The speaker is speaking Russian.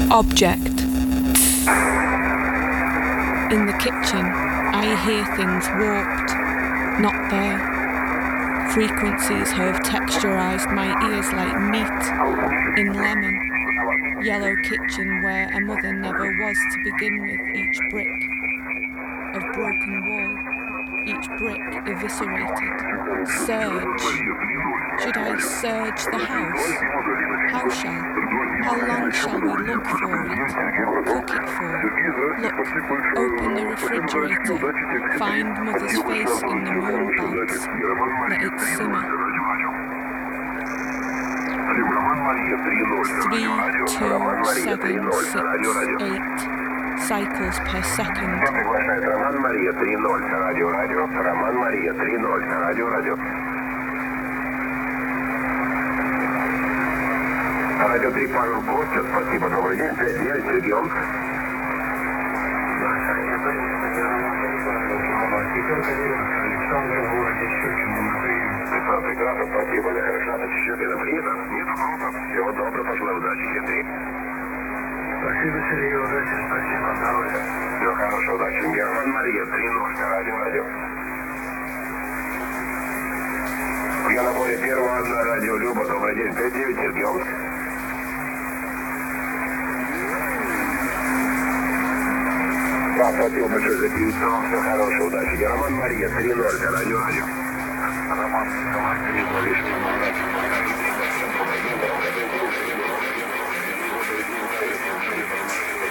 Object. In the kitchen, I hear things warped, not there. Frequencies have texturized my ears like meat in lemon. Yellow kitchen where a mother never was to begin with. Each brick of broken wall, each brick eviscerated. Surge. Should I surge the house? How long shall we look for it? Cook it for? Look, open the refrigerator. Find mother's face in the moon bags. Let it simmer. 3, 2, 7, 6, 8 cycles per second. Роман Мария 3.0, радио. Роман Мария 3.0, радио. Радио 3, Павел Костя, спасибо, добрый день, 5-9, ждем. Прекрасно, спасибо, Александр, еще переприятно. Нет вопросов, всего доброго, пожелаю удачи, Хитрый. Спасибо, Сергей, удачи, спасибо, здоровья. Всего хорошего, удачи. Герман Мария, 3.0, радио. Я на поле первого на радио Люба, добрый день, 5-9, ждем. Да, спасибо большое за телефон, всего хорошего, удачи. Роман Мария, 3.0, радио. Роман, 3.0, удачи.